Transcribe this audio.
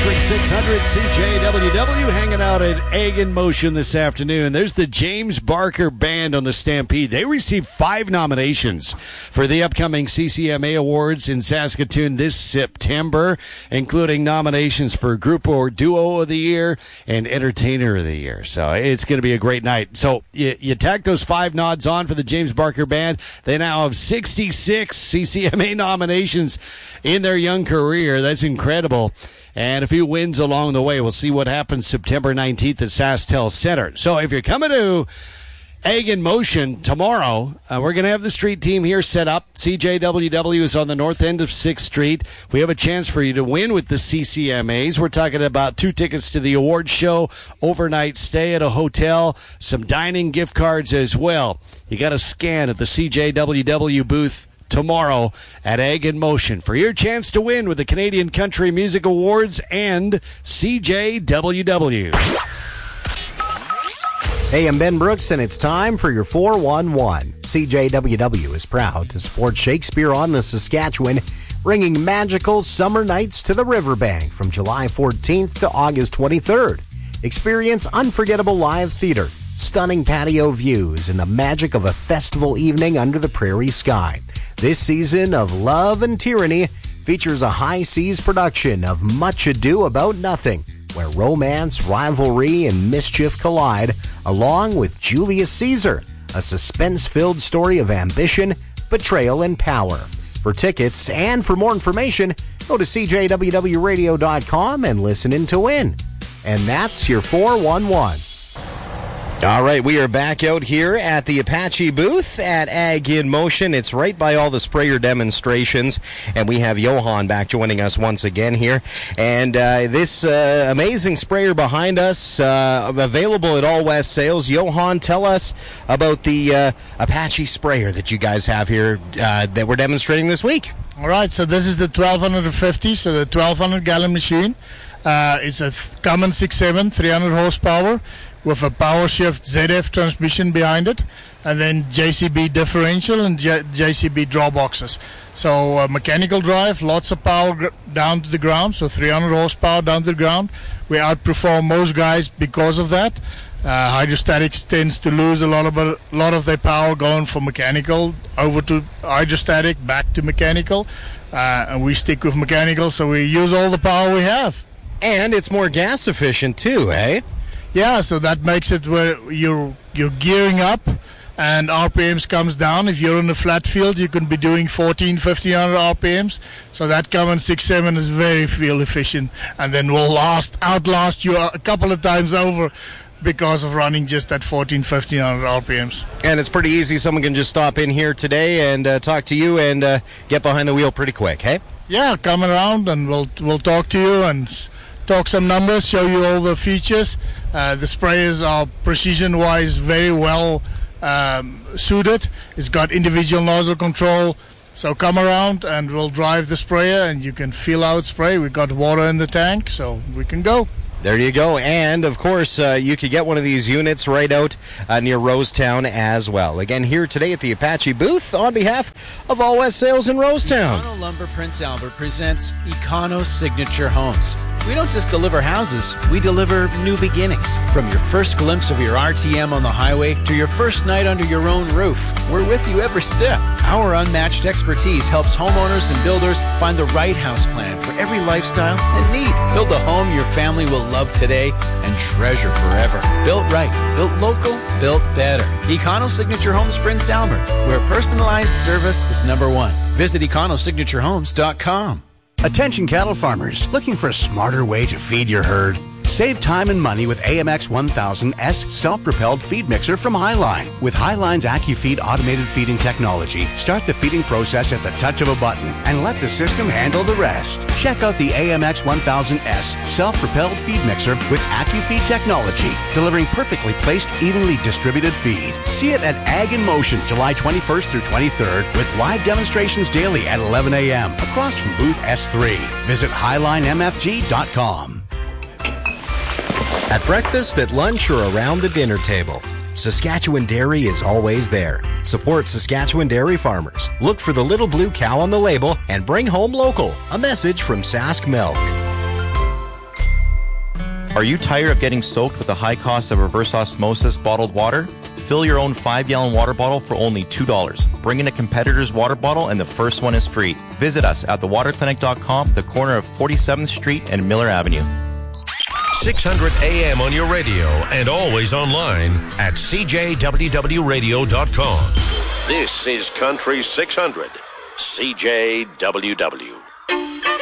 District 600 CJWW hanging out at Egg in Motion this afternoon. There's the James Barker Band on the Stampede. They received 5 nominations for the upcoming CCMA Awards in Saskatoon this September, including nominations for Group or Duo of the Year and Entertainer of the Year. So it's going to be a great night. So you tack those 5 nods on for the James Barker Band. They now have 66 CCMA nominations in their young career. That's incredible. And a few wins along the way. We'll see what happens September 19th at SaskTel Center. So if you're coming to Egg in Motion tomorrow, we're going to have the street team here set up. CJWW is on the north end of 6th Street. We have a chance for you to win with the CCMAs. We're talking about 2 tickets to the award show, overnight stay at a hotel, some dining gift cards as well. You got to scan at the CJWW booth tomorrow at Egg in Motion for your chance to win with the Canadian Country Music Awards and CJWW. Hey, I'm Ben Brooks, and it's time for your 411. CJWW is proud to support Shakespeare on the Saskatchewan, bringing magical summer nights to the riverbank from July 14th to August 23rd. Experience unforgettable live theater, stunning patio views, and the magic of a festival evening under the prairie sky. This season of Love and Tyranny features a High Seas production of Much Ado About Nothing, where romance, rivalry, and mischief collide, along with Julius Caesar, a suspense-filled story of ambition, betrayal, and power. For tickets and for more information, go to CJWWRadio.com and listen in to win. And that's your 411. All right, we are back out here at the Apache booth at Ag in Motion. It's right by all the sprayer demonstrations, and we have Johan back joining us once again here. And this amazing sprayer behind us, available at All West Sales. Johan, tell us about the Apache sprayer that you guys have here that we're demonstrating this week. All right, so this is the 1250, so the 1200-gallon machine. It's a Cummins 6.7, 300 horsepower. With a PowerShift ZF transmission behind it, and then JCB differential and JCB draw boxes. So mechanical drive, lots of power down to the ground, so 300 horsepower down to the ground. We outperform most guys because of that. Hydrostatics tends to lose a lot of their power going from mechanical over to hydrostatic, back to mechanical, and we stick with mechanical, so we use all the power we have. And it's more gas efficient too, eh? Yeah, so that makes it where you're gearing up and RPMs comes down. If you're in a flat field, you can be doing 1500 RPMs. So that Cummins 6.7 is very fuel efficient, and then will outlast you a couple of times over because of running just at 1500 RPMs. And it's pretty easy. Someone can just stop in here today and talk to you and get behind the wheel pretty quick, hey? Yeah, come around and we'll talk to you and talk some numbers, show you all the features. The sprayers are precision-wise very well suited. It's got individual nozzle control. So come around and we'll drive the sprayer and you can fill out spray. We've got water in the tank, so we can go. There you go. And, of course, you could get one of these units right out near Rosetown as well. Again, here today at the Apache booth on behalf of All West Sales in Rosetown. Econo Lumber Prince Albert presents Econo Signature Homes. We don't just deliver houses, we deliver new beginnings. From your first glimpse of your RTM on the highway to your first night under your own roof, we're with you every step. Our unmatched expertise helps homeowners and builders find the right house plan for every lifestyle and need. Build a home your family will love today and treasure forever. Built right, built local, built better. Econo Signature Homes Prince Albert, where personalized service is number one. Visit EconoSignatureHomes.com. Attention cattle farmers, looking for a smarter way to feed your herd? Save time and money with AMX 1000S self-propelled feed mixer from Highline. With Highline's AccuFeed automated feeding technology, start the feeding process at the touch of a button and let the system handle the rest. Check out the AMX 1000S self-propelled feed mixer with AccuFeed technology, delivering perfectly placed, evenly distributed feed. See it at Ag in Motion, July 21st through 23rd, with live demonstrations daily at 11 a.m. across from booth S3. Visit HighlineMFG.com. At breakfast, at lunch, or around the dinner table, Saskatchewan Dairy is always there. Support Saskatchewan dairy farmers. Look for the little blue cow on the label and bring home local. A message from Sask Milk. Are you tired of getting soaked with the high cost of reverse osmosis bottled water? Fill your own 5-gallon water bottle for only $2. Bring in a competitor's water bottle and the first one is free. Visit us at thewaterclinic.com, the corner of 47th Street and Miller Avenue. 600 AM on your radio and always online at cjwwradio.com. This is Country 600, CJWW.